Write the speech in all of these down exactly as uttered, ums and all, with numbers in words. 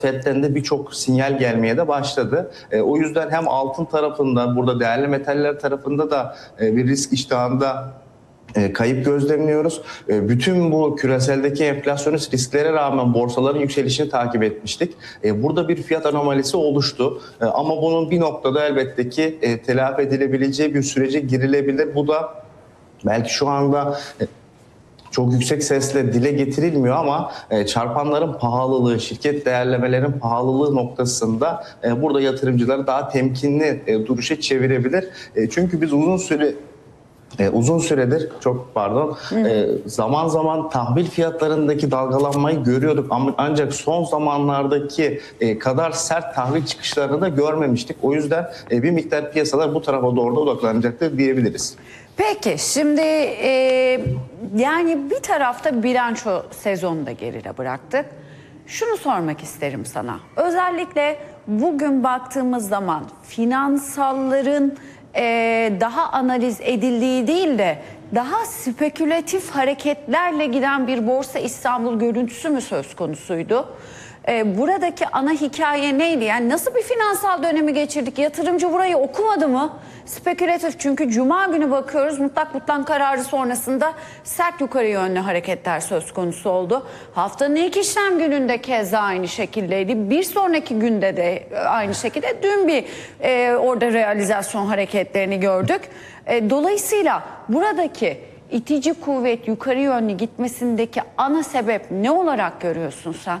Fed'den de birçok sinyal gelmeye de başladı. E, o yüzden hem altın tarafında, burada değerli metaller tarafında da e, bir risk iştahında e, kayıp gözlemliyoruz. E, bütün bu küreseldeki enflasyonist risklere rağmen borsaların yükselişini takip etmiştik. E, burada bir fiyat anomalisi oluştu. E, ama bunun bir noktada elbette ki e, telafi edilebileceği bir sürece girilebilir. Bu da belki şu anda E, çok yüksek sesle dile getirilmiyor ama e, çarpanların pahalılığı, şirket değerlemelerin pahalılığı noktasında e, burada yatırımcıları daha temkinli e, duruşa çevirebilir. E, çünkü biz uzun süre e, uzun süredir çok pardon e, zaman zaman tahvil fiyatlarındaki dalgalanmayı görüyorduk ama ancak son zamanlardaki e, kadar sert tahvil çıkışlarını da görmemiştik. O yüzden e, bir miktar piyasalar bu tarafa doğru da odaklanacaktır diyebiliriz. Peki şimdi e, yani bir tarafta bilanço sezonu da geride bıraktık. Şunu sormak isterim sana. Özellikle bugün baktığımız zaman finansalların e, daha analiz edildiği değil de daha spekülatif hareketlerle giden bir Borsa İstanbul görüntüsü mü söz konusuydu? E, buradaki ana hikaye neydi? Yani nasıl bir finansal dönemi geçirdik? Yatırımcı burayı okumadı mı? Spekülatif, çünkü Cuma günü bakıyoruz mutlak butlan kararı sonrasında sert yukarı yönlü hareketler söz konusu oldu. Haftanın ilk işlem gününde keza aynı şekildeydi. Bir sonraki günde de aynı şekilde dün bir e, orada realizasyon hareketlerini gördük. E, dolayısıyla buradaki itici kuvvet yukarı yönlü gitmesindeki ana sebep ne olarak görüyorsun sen?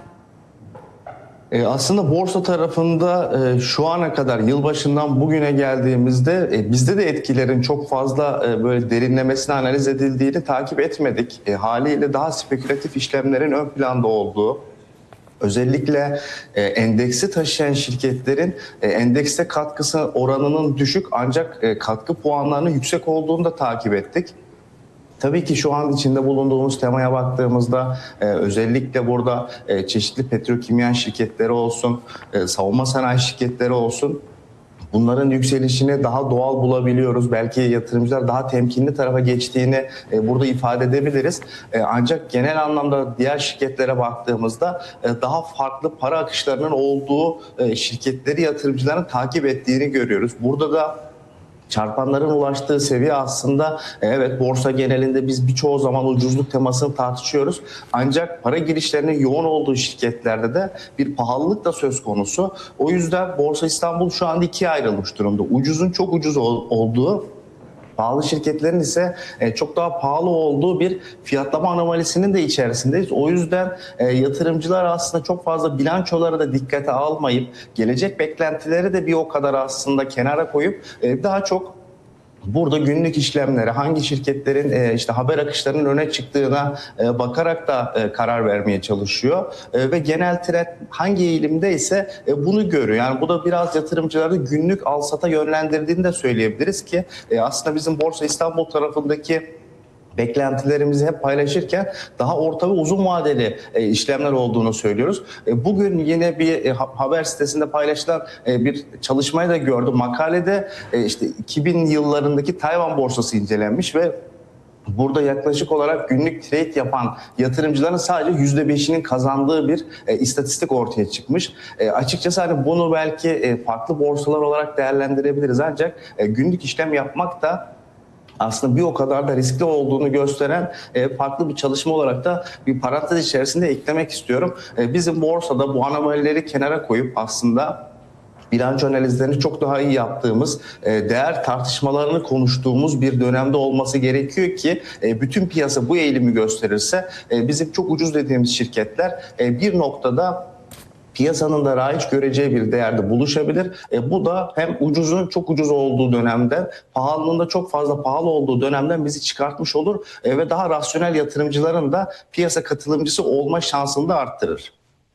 Aslında borsa tarafında şu ana kadar yılbaşından bugüne geldiğimizde bizde de etkilerin çok fazla böyle derinlemesine analiz edildiğini takip etmedik. Haliyle daha spekülatif işlemlerin ön planda olduğu, özellikle endeksi taşıyan şirketlerin endekse katkısı oranının düşük ancak katkı puanlarının yüksek olduğunu da takip ettik. Tabii ki şu an içinde bulunduğumuz temaya baktığımızda e, özellikle burada e, çeşitli petrokimya şirketleri olsun, e, savunma sanayi şirketleri olsun, bunların yükselişini daha doğal bulabiliyoruz. Belki yatırımcılar daha temkinli tarafa geçtiğini e, burada ifade edebiliriz. E, ancak genel anlamda diğer şirketlere baktığımızda e, daha farklı para akışlarının olduğu e, şirketleri yatırımcıların takip ettiğini görüyoruz. Burada da çarpanların ulaştığı seviye aslında evet borsa genelinde biz birçoğu zaman ucuzluk temasını tartışıyoruz. Ancak para girişlerinin yoğun olduğu şirketlerde de bir pahalılık da söz konusu. O yüzden Borsa İstanbul şu anda ikiye ayrılmış durumda. Ucuzun çok ucuz olduğu, pahalı şirketlerin ise çok daha pahalı olduğu bir fiyatlama anomalisinin de içerisindeyiz. O yüzden yatırımcılar aslında çok fazla bilançoları da dikkate almayıp gelecek beklentileri de bir o kadar aslında kenara koyup daha çok burada günlük işlemlere, hangi şirketlerin işte haber akışlarının öne çıktığına bakarak da karar vermeye çalışıyor. Ve genel trend hangi eğilimde ise bunu görüyor. Yani bu da biraz yatırımcıları günlük al-sata yönlendirdiğini de söyleyebiliriz ki aslında bizim Borsa İstanbul tarafındaki beklentilerimizi hep paylaşırken daha orta ve uzun vadeli e, işlemler olduğunu söylüyoruz. E, bugün yine bir e, haber sitesinde paylaşılan e, bir çalışmayı da gördüm. Makalede e, işte iki bin yıllarındaki Tayvan borsası incelenmiş ve burada yaklaşık olarak günlük trade yapan yatırımcıların sadece yüzde beşinin kazandığı bir e, istatistik ortaya çıkmış. E, açıkçası hani bunu belki e, farklı borsalar olarak değerlendirebiliriz ancak e, günlük işlem yapmak da aslında bir o kadar da riskli olduğunu gösteren e, farklı bir çalışma olarak da bir parantez içerisinde eklemek istiyorum. E, bizim borsada bu anomalileri kenara koyup aslında bilanço analizlerini çok daha iyi yaptığımız, e, değer tartışmalarını konuştuğumuz bir dönemde olması gerekiyor ki e, bütün piyasa bu eğilimi gösterirse e, bizim çok ucuz dediğimiz şirketler e, bir noktada piyasanın da raiç göreceği bir değerde buluşabilir. E, bu da hem ucuzun çok ucuz olduğu dönemden, pahalılığın da çok fazla pahalı olduğu dönemden bizi çıkartmış olur e, ve daha rasyonel yatırımcıların da piyasa katılımcısı olma şansını da arttırır.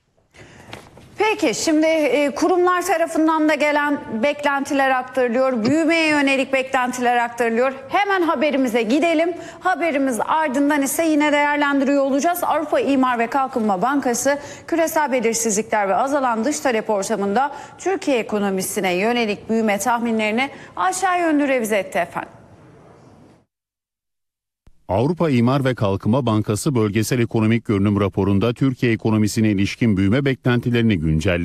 Peki şimdi e, kurumlar tarafından da gelen beklentiler aktarılıyor. Büyümeye yönelik beklentiler aktarılıyor. Hemen haberimize gidelim. Haberimiz ardından ise yine değerlendiriyor olacağız. Avrupa İmar ve Kalkınma Bankası küresel belirsizlikler ve azalan dış talep ortamında Türkiye ekonomisine yönelik büyüme tahminlerini aşağı yönlü revize etti efendim. Avrupa İmar ve Kalkınma Bankası Bölgesel Ekonomik Görünüm raporunda Türkiye ekonomisine ilişkin büyüme beklentilerini güncelledi.